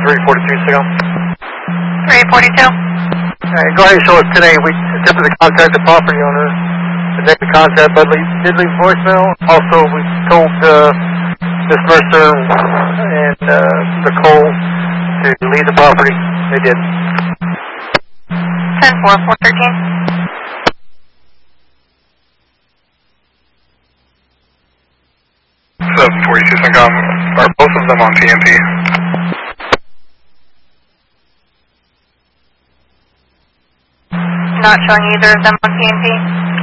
342 signal. 342. Go ahead and show us today. We attempted to contact the property owner. The next contact, but did leave voicemail. Also, we told Miss Mercer and Nicole to leave the property. They did. 10-4-413. 742 Syncom. Are both of them on PMP? Not showing either of them on PMP.